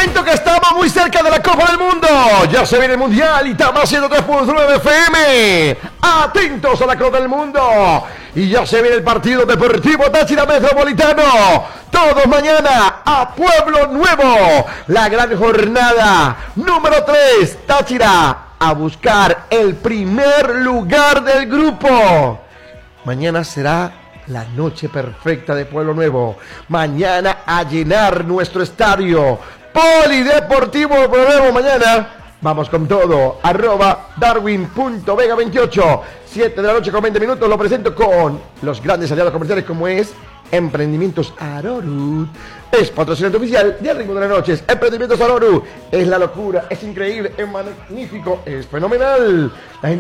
comento que estamos muy cerca de la Copa del Mundo. Ya se viene el Mundial y estamos haciendo 3.9 FM. Atentos a la Copa del Mundo. Y ya se viene el partido Deportivo Táchira Metropolitano. Todos mañana a Pueblo Nuevo. La gran jornada número 3. Táchira a buscar el primer lugar del grupo. Mañana será la noche perfecta de Pueblo Nuevo. Mañana a llenar nuestro estadio Polideportivo Pueblo Nuevo. Mañana vamos con todo. @darwin.vega28. 7 de la noche con 20 minutos. Lo presento con los grandes aliados comerciales como es Emprendimientos Arorut. Es patrocinante oficial de Al Ritmo de las Noches. Emprendimientos Arorut es la locura, es increíble, es magnífico, es fenomenal. La gente